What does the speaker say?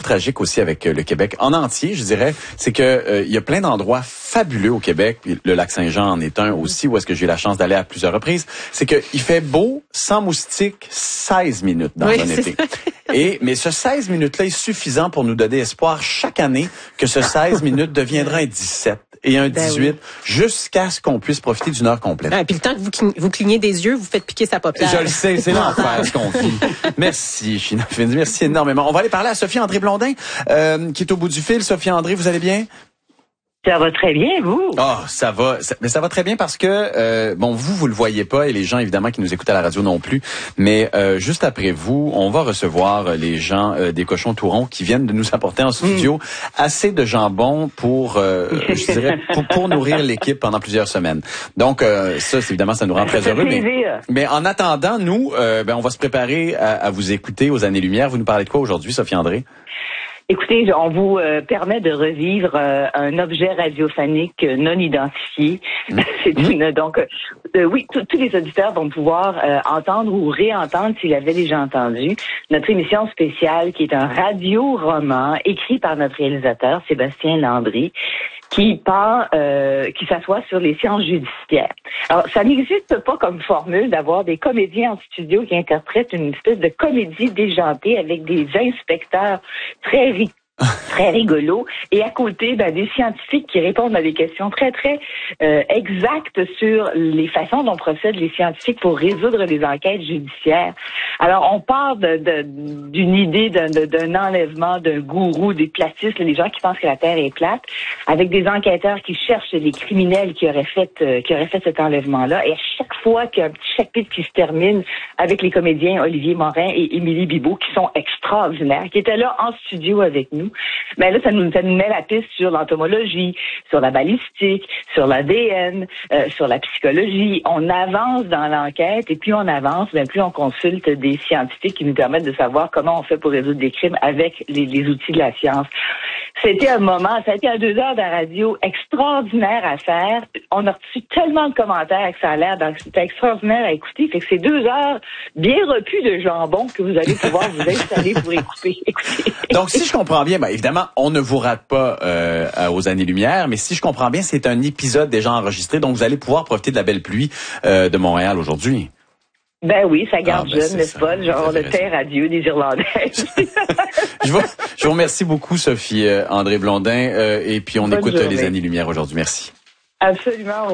tragique aussi avec le Québec en entier, je dirais, c'est que il y a plein d'endroits fabuleux au Québec. Le lac Saint-Jean en est un aussi, où est-ce que j'ai eu la chance d'aller à plusieurs reprises. C'est que il fait beau, sans moustiques, 16 minutes dans un été. Mais ce 16 minutes-là est suffisant pour nous donner espoir chaque année que ce 16 minutes deviendra un 17 et un 18, jusqu'à ce qu'on puisse profiter d'une heure complète. Puis le temps que vous clignez des yeux, vous faites piquer sa paupière. Je le sais, c'est l'enfer ce qu'on vit. Merci, China Finis, merci énormément. On va aller parler à Sophie-André Blondin, qui est au bout du fil. Sophie-André, vous allez bien? Ça va très bien, vous? Ça va très bien parce que, vous le voyez pas et les gens, évidemment, qui nous écoutent à la radio non plus. Mais juste après vous, on va recevoir les gens des Cochons Tourons qui viennent de nous apporter en studio assez de jambon pour, je dirais, pour nourrir l'équipe pendant plusieurs semaines. Donc, ça, évidemment, ça nous rend très heureux. Mais en attendant, nous, on va se préparer à vous écouter aux Années-Lumière. Vous nous parlez de quoi aujourd'hui, Sophie-André? Écoutez, on vous permet de revivre un objet radiophonique non identifié. C'est tous les auditeurs vont pouvoir entendre ou réentendre s'ils l'avaient déjà entendu notre émission spéciale qui est un radio-roman écrit par notre réalisateur Sébastien Landry, qui s'assoit sur les sciences judiciaires. Alors, ça n'existe pas comme formule d'avoir des comédiens en studio qui interprètent une espèce de comédie déjantée avec des inspecteurs très rigolos et à côté des scientifiques qui répondent à des questions très exactes sur les façons dont procèdent les scientifiques pour résoudre les enquêtes judiciaires. Alors on part d'une idée d'un enlèvement d'un gourou, des platistes, les gens qui pensent que la Terre est plate, avec des enquêteurs qui cherchent les criminels qui auraient fait cet enlèvement-là. Et à chaque fois qu'il y a un petit chapitre qui se termine avec les comédiens Olivier Morin et Émilie Bibeau qui sont extraordinaires, qui étaient là en studio avec nous. Mais là, ça nous met la piste sur l'entomologie, sur la balistique, sur l'ADN, sur la psychologie. On avance dans l'enquête et plus on avance, plus on consulte des scientifiques qui nous permettent de savoir comment on fait pour résoudre des crimes avec les outils de la science. C'était ça a été 2 heures de radio extraordinaire à faire. On a reçu tellement de commentaires que ça a l'air, donc c'était extraordinaire à écouter. Fait que c'est 2 heures bien repues de jambon que vous allez pouvoir vous installer pour écouter. Donc, si je comprends bien, évidemment, on ne vous rate pas aux Années-Lumière, mais si je comprends bien, c'est un épisode déjà enregistré, donc vous allez pouvoir profiter de la belle pluie de Montréal aujourd'hui. Ben oui, ça garde jeune, n'est-ce pas? Genre le terre à Dieu des Irlandais. Je vous remercie beaucoup, Sophie André Blondin, et puis on écoute les Années-Lumière aujourd'hui. Merci. Absolument.